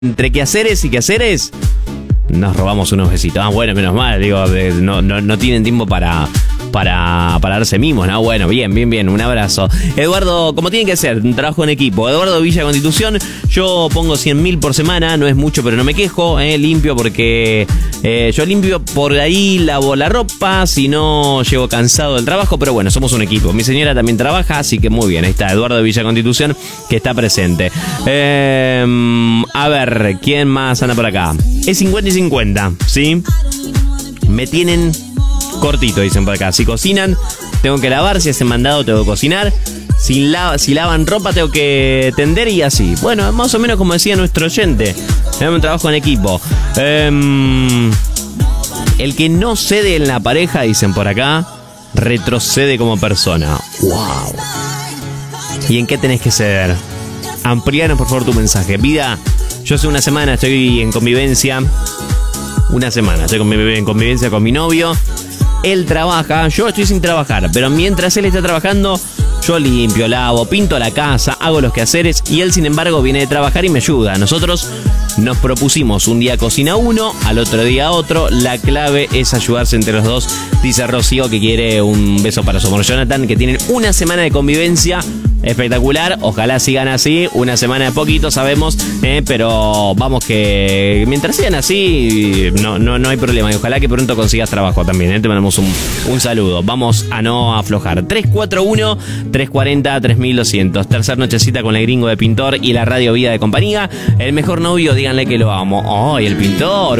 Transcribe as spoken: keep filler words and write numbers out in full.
Entre quehaceres y quehaceres, nos robamos unos besitos. Ah, bueno, menos mal, digo, de, no, no, no tienen tiempo para, para, para darse mimos, ¿no? Bueno, bien, bien, bien, un abrazo. Eduardo, como tiene que ser, un trabajo en equipo. Eduardo Villa Constitución, yo pongo cien mil por semana, no es mucho, pero no me quejo, eh, limpio porque eh, yo limpio por ahí, lavo la ropa, si no llego cansado del trabajo, pero bueno, somos un equipo. Mi señora también trabaja, así que muy bien, ahí está Eduardo Villa Constitución, que está presente. Eh, a ver, ¿quién más anda por acá? Es cincuenta y cincuenta, ¿sí? Me tienen cortito, dicen por acá. Si cocinan, tengo que lavar. Si hacen mandado, tengo que cocinar. Si, la, si lavan ropa, tengo que tender y así. Bueno, más o menos como decía nuestro oyente. Tenemos un trabajo en equipo. Eh, el que no cede en la pareja, dicen por acá, retrocede como persona. ¡Wow! ¿Y en qué tenés que ceder? Amplíanos, por favor, tu mensaje. Vida, yo hace una semana estoy en convivencia. Una semana estoy en convivencia con mi novio. Él trabaja, yo estoy sin trabajar, pero mientras él está trabajando, yo limpio, lavo, pinto la casa, hago los quehaceres y él, sin embargo, viene de trabajar y me ayuda. Nosotros nos propusimos un día cocina uno, al otro día otro. La clave es ayudarse entre los dos, dice Rocío, que quiere un beso para su amor Jonathan, que tienen una semana de convivencia espectacular. Ojalá sigan así, una semana de poquito, sabemos, eh, pero vamos que mientras sigan así, no, no, no hay problema. Y ojalá que pronto consigas trabajo también, eh. Te mandamos un, un saludo. Vamos a no aflojar. tres cuatro uno, tres cuatro cero, tres mil doscientos. Tercer nochecita con el gringo de Pintor y la radio Vida de Compañía. El mejor novio, díganle que lo amo. ¡Ay, el Pintor!